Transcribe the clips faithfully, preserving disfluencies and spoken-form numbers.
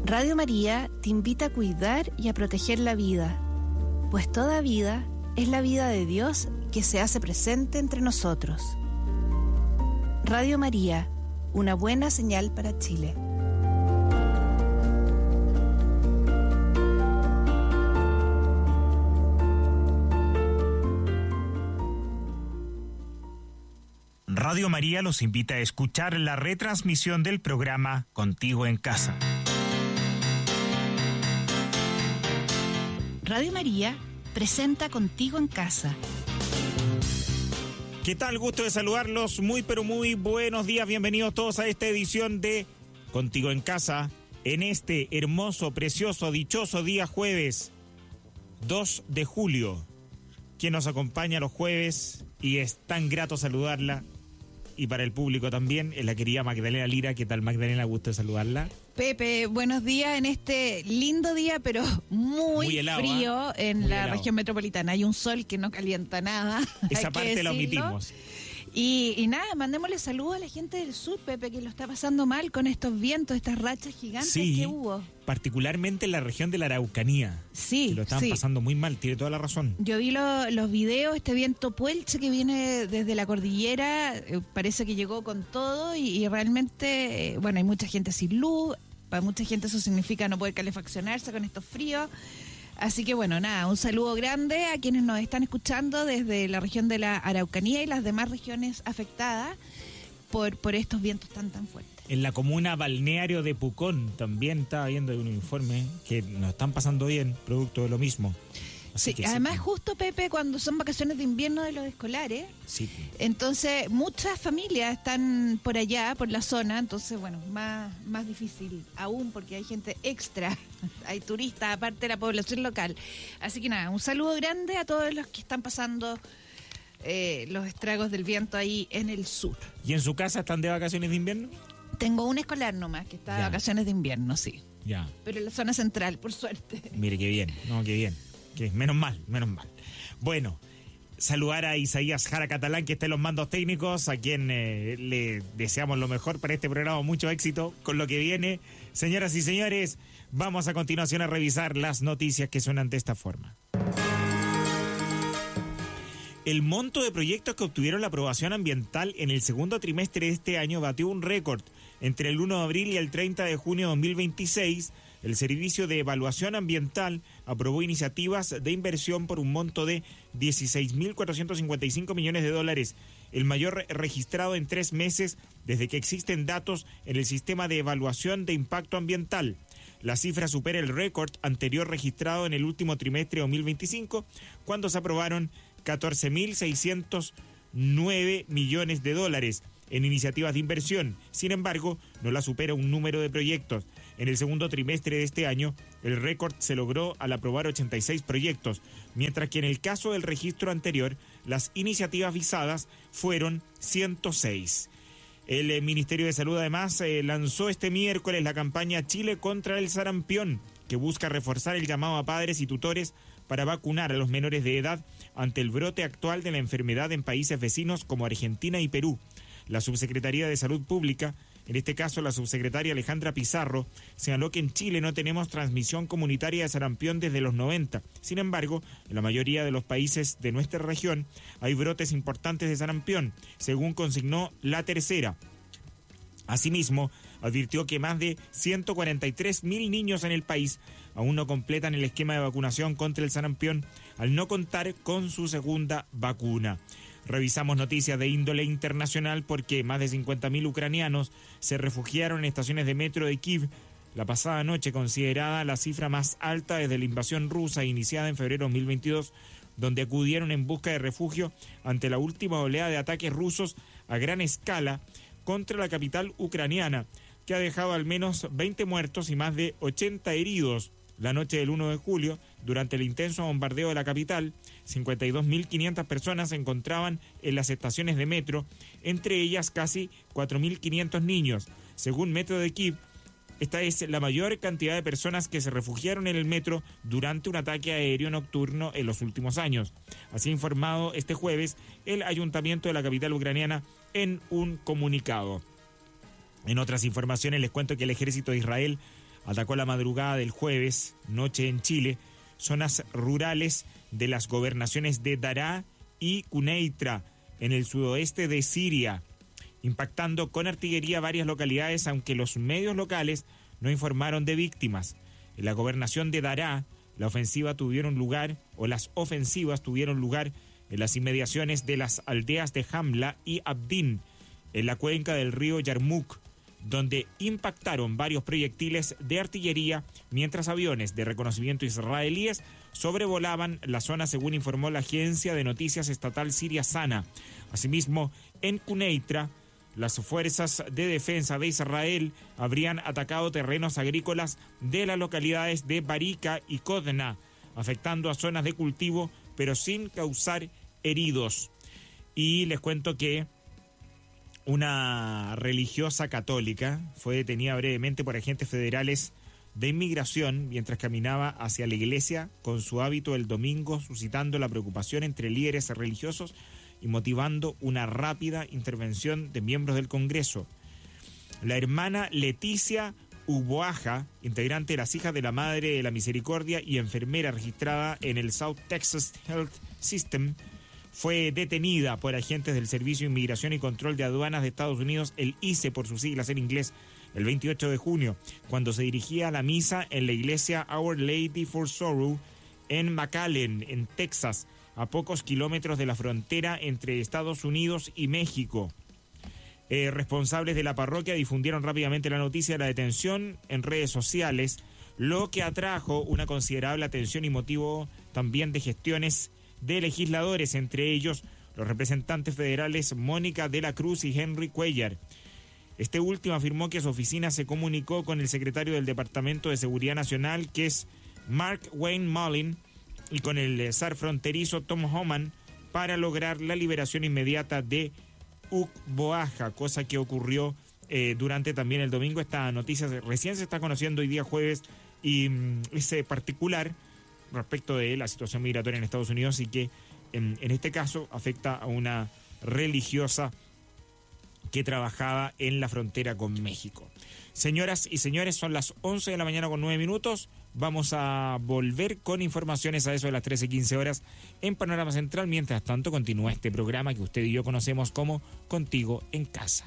Radio María te invita a cuidar y a proteger la vida, pues toda vida es la vida de Dios que se hace presente entre nosotros. Radio María, una buena señal para Chile. Radio María los invita a escuchar la retransmisión del programa Contigo en Casa. Radio María presenta Contigo en Casa. ¿Qué tal? Gusto de saludarlos. Muy pero muy buenos días. Bienvenidos todos a esta edición de Contigo en Casa. En este hermoso, precioso, dichoso día jueves dos de julio. Quien nos acompaña los jueves y es tan grato saludarla. Y para el público también, es la querida Magdalena Lira. ¿Qué tal, Magdalena? Gusto de saludarla. Pepe, buenos días en este lindo día, pero muy, muy helado, frío ¿eh? en muy la helado. región metropolitana. Hay un sol que no calienta nada. Esa parte la omitimos. Y, y nada, mandémosle saludos a la gente del sur, Pepe, que lo está pasando mal con estos vientos, estas rachas gigantes sí, que hubo. Particularmente en la región de la Araucanía. Sí, que lo están sí. pasando muy mal, tiene toda la razón. Yo vi lo, los videos, este viento puelche que viene desde la cordillera, eh, parece que llegó con todo y, y realmente, eh, bueno, hay mucha gente sin luz, para mucha gente eso significa no poder calefaccionarse con estos fríos. Así que bueno, nada, un saludo grande a quienes nos están escuchando desde la región de la Araucanía y las demás regiones afectadas por, por estos vientos tan tan fuertes. En la comuna balneario de Pucón también estaba viendo un informe que nos están pasando bien, producto de lo mismo. Así Sí, que además sí. justo, Pepe, cuando son vacaciones de invierno de los escolares, Sí. entonces muchas familias están por allá, por la zona, entonces bueno, más, más difícil aún porque hay gente extra, hay turistas aparte de la población local. Así que nada, un saludo grande a todos los que están pasando eh, los estragos del viento ahí en el sur. ¿Y en su casa están de vacaciones de invierno? Tengo un escolar nomás que está de Ya. vacaciones de invierno, sí, Ya. pero en la zona central, por suerte. Mire qué bien, no, qué bien. Que menos mal, menos mal. Bueno, saludar a Isaías Jara Catalán, que está en los mandos técnicos, a quien eh, le deseamos lo mejor para este programa, mucho éxito con lo que viene. Señoras y señores, vamos a continuación a revisar las noticias que suenan de esta forma. El monto de proyectos que obtuvieron la aprobación ambiental en el segundo trimestre de este año batió un récord. Entre el uno de abril y el treinta de junio de dos mil veintiséis, el Servicio de Evaluación Ambiental aprobó iniciativas de inversión por un monto de dieciséis mil cuatrocientos cincuenta y cinco millones de dólares, el mayor registrado en tres meses desde que existen datos en el sistema de evaluación de impacto ambiental. La cifra supera el récord anterior registrado en el último trimestre de dos mil veinticinco, cuando se aprobaron catorce mil seiscientos nueve millones de dólares en iniciativas de inversión. Sin embargo, no la supera un número de proyectos. En el segundo trimestre de este año, el récord se logró al aprobar ochenta y seis proyectos, mientras que en el caso del registro anterior, las iniciativas visadas fueron ciento seis. El eh, Ministerio de Salud además eh, lanzó este miércoles la campaña Chile contra el sarampión, que busca reforzar el llamado a padres y tutores para vacunar a los menores de edad ante el brote actual de la enfermedad en países vecinos como Argentina y Perú. La Subsecretaría de Salud Pública, en este caso la subsecretaria Alejandra Pizarro, señaló que en Chile no tenemos transmisión comunitaria de sarampión desde los noventa. Sin embargo, en la mayoría de los países de nuestra región hay brotes importantes de sarampión, según consignó La Tercera. Asimismo, advirtió que más de ciento cuarenta y tres mil niños en el país aún no completan el esquema de vacunación contra el sarampión al no contar con su segunda vacuna. Revisamos noticias de índole internacional porque más de cincuenta mil ucranianos se refugiaron en estaciones de metro de Kiev la pasada noche, considerada la cifra más alta desde la invasión rusa iniciada en febrero de dos mil veintidós, donde acudieron en busca de refugio ante la última oleada de ataques rusos a gran escala contra la capital ucraniana, que ha dejado al menos veinte muertos y más de ochenta heridos. La noche del uno de julio, durante el intenso bombardeo de la capital, cincuenta y dos mil quinientas personas se encontraban en las estaciones de metro, entre ellas casi cuatro mil quinientos niños. Según Metro de Kiev, esta es la mayor cantidad de personas que se refugiaron en el metro durante un ataque aéreo nocturno en los últimos años. Así ha informado este jueves el ayuntamiento de la capital ucraniana en un comunicado. En otras informaciones les cuento que el ejército de Israel atacó la madrugada del jueves, noche en Chile, zonas rurales de las gobernaciones de Daraa y Quneitra, en el sudoeste de Siria, impactando con artillería varias localidades, aunque los medios locales no informaron de víctimas. En la gobernación de Daraa, la ofensiva tuvieron lugar, o las ofensivas tuvieron lugar en las inmediaciones de las aldeas de Hamla y Abdin, en la cuenca del río Yarmouk, donde impactaron varios proyectiles de artillería, mientras aviones de reconocimiento israelíes sobrevolaban la zona, según informó la agencia de noticias estatal siria Sana. Asimismo, en Quneitra, las fuerzas de defensa de Israel habrían atacado terrenos agrícolas de las localidades de Barika y Kodna, afectando a zonas de cultivo, pero sin causar heridos. Y les cuento que una religiosa católica fue detenida brevemente por agentes federales de inmigración mientras caminaba hacia la iglesia con su hábito el domingo, suscitando la preocupación entre líderes religiosos y motivando una rápida intervención de miembros del Congreso. La hermana Leticia Uboaja, integrante de las Hijas de la Madre de la Misericordia y enfermera registrada en el South Texas Health System, fue detenida por agentes del Servicio de Inmigración y Control de Aduanas de Estados Unidos, el I C E por sus siglas en inglés, el veintiocho de junio, cuando se dirigía a la misa en la iglesia Our Lady for Sorrow en McAllen, en Texas, a pocos kilómetros de la frontera entre Estados Unidos y México. Eh, responsables de la parroquia difundieron rápidamente la noticia de la detención en redes sociales, lo que atrajo una considerable atención y motivo también de gestiones de legisladores, entre ellos los representantes federales Mónica de la Cruz y Henry Cuellar. Este último afirmó que su oficina se comunicó con el secretario del Departamento de Seguridad Nacional, que es Mark Wayne Mullin, y con el S A R fronterizo Tom Homan para lograr la liberación inmediata de Uboaja, cosa que ocurrió eh, durante también el domingo. Esta noticia recién se está conociendo hoy día jueves y mm, es particular respecto de la situación migratoria en Estados Unidos y que en, en este caso afecta a una religiosa que trabajaba en la frontera con México. Señoras y señores, son las once de la mañana con nueve minutos. Vamos a volver con informaciones a eso de las trece quince horas en Panorama Central. Mientras tanto, continúa este programa que usted y yo conocemos como Contigo en Casa.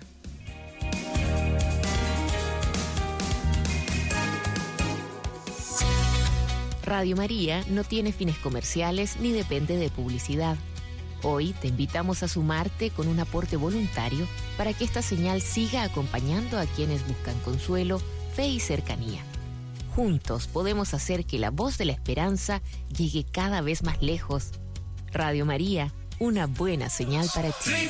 Radio María no tiene fines comerciales ni depende de publicidad. Hoy te invitamos a sumarte con un aporte voluntario para que esta señal siga acompañando a quienes buscan consuelo, fe y cercanía. Juntos podemos hacer que la voz de la esperanza llegue cada vez más lejos. Radio María, una buena señal para ti.